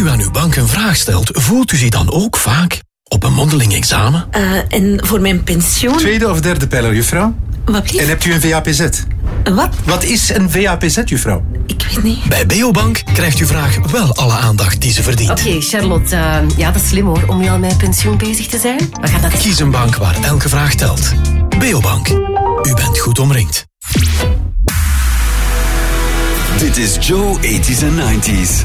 u aan uw bank een vraag stelt, voelt u zich dan ook vaak op een mondeling examen? En voor mijn pensioen... Tweede of derde pijler, juffrouw? Wat blieft? En hebt u een VAPZ? Wat? Wat is een VAPZ, juffrouw? Ik weet niet. Bij Beobank krijgt uw vraag wel alle aandacht die ze verdient. Oké, Charlotte, ja, dat is slim hoor, om nu al met pensioen bezig te zijn. We gaan dat eens... Kies een bank waar elke vraag telt. Beobank. U bent goed omringd. Dit is Joe 80s en 90s.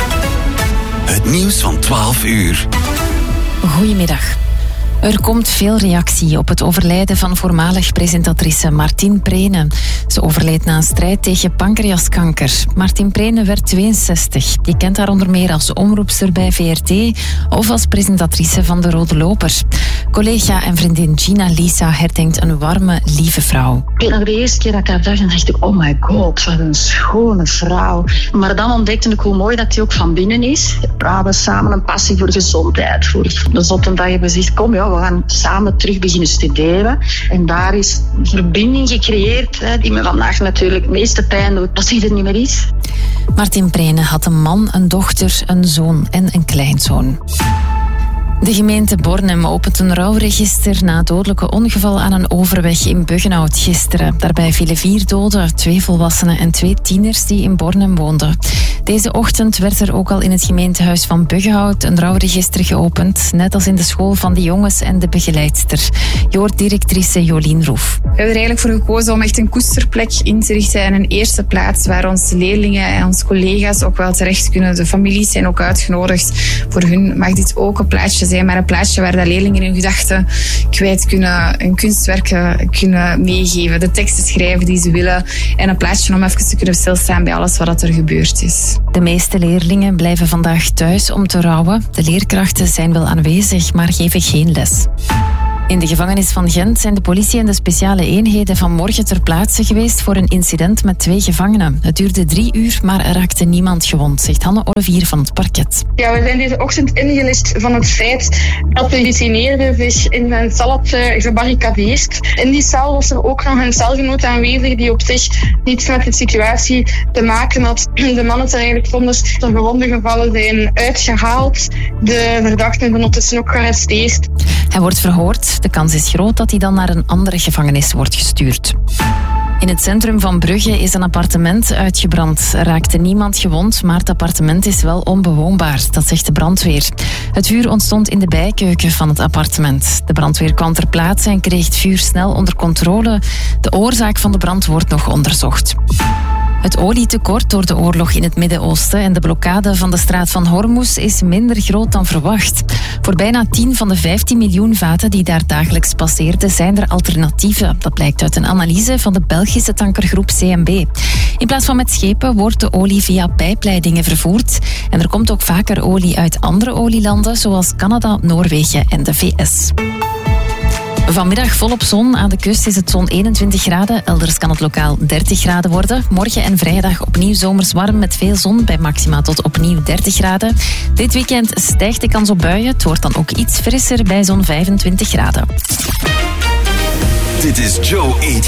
Het nieuws van 12 uur. Goedemiddag. Er komt veel reactie op het overlijden van voormalig presentatrice Martine Prene. Ze overleed na een strijd tegen pancreaskanker. Martine Prene werd 62. Je kent haar onder meer als omroepster bij VRT of als presentatrice van De Rode Loper. Collega en vriendin Gina Lisa herdenkt een warme, lieve vrouw. Ik weet nog de eerste keer dat ik haar zag, dan dacht ik, oh my god, wat een schone vrouw. Maar dan ontdekte ik hoe mooi dat die ook van binnen is. We hadden samen een passie voor gezondheid. Voor de zotte dag hebben we gezegd, kom ja, we gaan samen terug beginnen studeren. En daar is een verbinding gecreëerd, die me vandaag natuurlijk het meeste pijn doet, dat hij er niet meer is. Martine Prene had een man, een dochter, een zoon en een kleinzoon. De gemeente Bornem opent een rouwregister na het dodelijke ongeval aan een overweg in Buggenhout gisteren. Daarbij vielen 4 doden, 2 volwassenen en 2 tieners die in Bornem woonden. Deze ochtend werd er ook al in het gemeentehuis van Buggenhout een rouwregister geopend, net als in de school van de jongens en de begeleidster. Je hoort directrice Jolien Roef. We hebben er eigenlijk voor gekozen om echt een koesterplek in te richten en een eerste plaats waar onze leerlingen en onze collega's ook wel terecht kunnen. De families zijn ook uitgenodigd. Voor hun mag dit ook een plaatsje zijn, maar een plaatsje waar de leerlingen hun gedachten kwijt kunnen, hun kunstwerken kunnen meegeven, de teksten schrijven die ze willen en een plaatsje om even te kunnen stilstaan bij alles wat er gebeurd is. De meeste leerlingen blijven vandaag thuis om te rouwen. De leerkrachten zijn wel aanwezig, maar geven geen les. In de gevangenis van Gent zijn de politie en de speciale eenheden vanmorgen ter plaatse geweest voor een incident met 2 gevangenen. Het duurde 3 uur, maar er raakte niemand gewond, zegt Hanne Olivier van het parket. Ja, we zijn deze ochtend ingelist van het feit dat de gedetineerde zich in een cel had gebarricadeerd. In die cel was er ook nog een celgenoot aanwezig die op zich niets met de situatie te maken had. De mannen zijn eigenlijk vonnis de gewonden gevallen zijn uitgehaald. De verdachte is ondertussen ook gearresteerd. Hij wordt verhoord. De kans is groot dat hij dan naar een andere gevangenis wordt gestuurd. In het centrum van Brugge is een appartement uitgebrand. Er raakte niemand gewond, maar het appartement is wel onbewoonbaar, dat zegt de brandweer. Het vuur ontstond in de bijkeuken van het appartement. De brandweer kwam ter plaatse en kreeg het vuur snel onder controle. De oorzaak van de brand wordt nog onderzocht. Het olietekort door de oorlog in het Midden-Oosten en de blokkade van de straat van Hormuz is minder groot dan verwacht. Voor bijna 10 van de 15 miljoen vaten die daar dagelijks passeerden zijn er alternatieven. Dat blijkt uit een analyse van de Belgische tankergroep CMB. In plaats van met schepen wordt de olie via pijpleidingen vervoerd. En er komt ook vaker olie uit andere olielanden zoals Canada, Noorwegen en de VS. Vanmiddag volop zon. Aan de kust is het zo'n 21 graden. Elders kan het lokaal 30 graden worden. Morgen en vrijdag opnieuw zomers warm met veel zon bij maxima tot opnieuw 30 graden. Dit weekend stijgt de kans op buien. Het wordt dan ook iets frisser bij zo'n 25 graden. Dit is Joe 80s